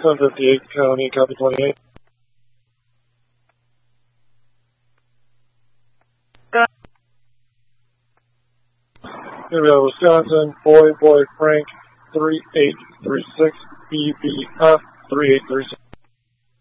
758 County, copy 28. Here we go, Wisconsin, Boy Frank, 3836, BBF, 3836.